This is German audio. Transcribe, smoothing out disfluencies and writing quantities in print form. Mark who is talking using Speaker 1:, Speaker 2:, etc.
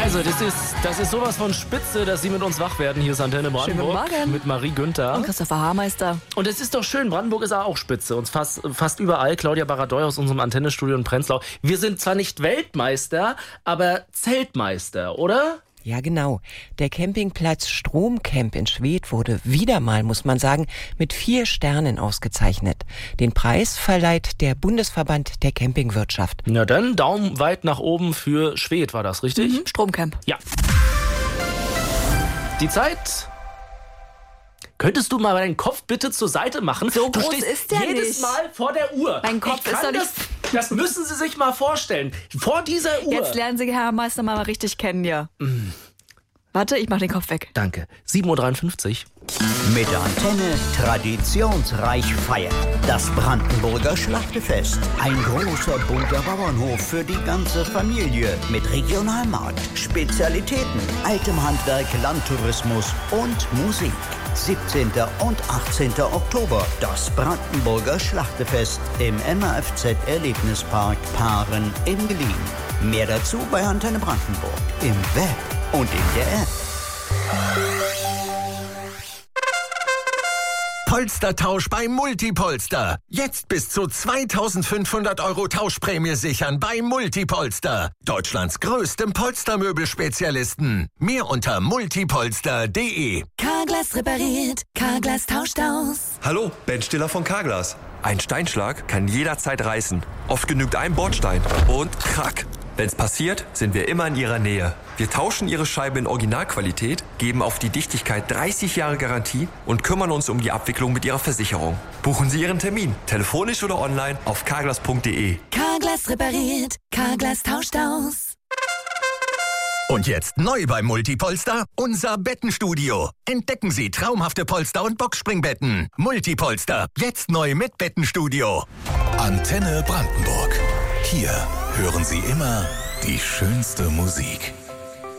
Speaker 1: Also, das ist sowas von spitze, dass Sie mit uns wach werden. Hier ist Antenne Brandenburg.
Speaker 2: Schönen guten Morgen.
Speaker 1: Mit Marie Günther.
Speaker 2: Und Christopher Haarmeister.
Speaker 1: Und es ist doch schön, Brandenburg ist auch spitze. Und fast überall. Claudia Baradoy aus unserem Antennestudio in Prenzlau. Wir sind zwar nicht Weltmeister, aber Zeltmeister, oder?
Speaker 3: Ja, genau. Der Campingplatz Stromcamp in Schwedt wurde wieder mal, muss man sagen, mit 4 Sternen ausgezeichnet. Den Preis verleiht der Bundesverband der Campingwirtschaft.
Speaker 1: Na dann, Daumen weit nach oben für Schwedt, war das richtig?
Speaker 2: Stromcamp.
Speaker 1: Ja. Die Zeit... Könntest du mal deinen Kopf bitte zur Seite machen?
Speaker 2: So
Speaker 1: du
Speaker 2: groß
Speaker 1: stehst
Speaker 2: ist der
Speaker 1: jedes
Speaker 2: nicht.
Speaker 1: Mal vor der Uhr.
Speaker 2: Mein Kopf ist doch nicht...
Speaker 1: Das müssen Sie sich mal vorstellen. Vor dieser Uhr.
Speaker 2: Jetzt lernen Sie Herr Haarmeister mal richtig kennen, ja. Warte, ich mach den Kopf weg.
Speaker 1: Danke. 7.53 Uhr.
Speaker 4: Mit Antenne traditionsreich feiern. Das Brandenburger Schlachtefest. Ein großer bunter Bauernhof für die ganze Familie. Mit Regionalmarkt, Spezialitäten, altem Handwerk, Landtourismus und Musik. 17. und 18. Oktober. Das Brandenburger Schlachtefest im MAFZ Erlebnispark Paaren in Gelien. Mehr dazu bei Antenne Brandenburg. Im Web und in der App.
Speaker 5: Polstertausch bei Multipolster. Jetzt bis zu 2.500 € Tauschprämie sichern bei Multipolster. Deutschlands größtem Polstermöbelspezialisten. Mehr unter multipolster.de.
Speaker 6: Carglass repariert, Carglass tauscht aus.
Speaker 7: Hallo, Ben Stiller von Carglass. Ein Steinschlag kann jederzeit reißen. Oft genügt ein Bordstein und krack. Wenn's passiert, sind wir immer in Ihrer Nähe. Wir tauschen Ihre Scheibe in Originalqualität, geben auf die Dichtigkeit 30 Jahre Garantie und kümmern uns um die Abwicklung mit Ihrer Versicherung. Buchen Sie Ihren Termin, telefonisch oder online auf carglass.de.
Speaker 6: Carglass repariert, Carglass tauscht aus.
Speaker 5: Und jetzt neu bei Multipolster, unser Bettenstudio. Entdecken Sie traumhafte Polster- und Boxspringbetten. Multipolster, jetzt neu mit Bettenstudio.
Speaker 8: Antenne Brandenburg. Hier hören Sie immer die schönste Musik.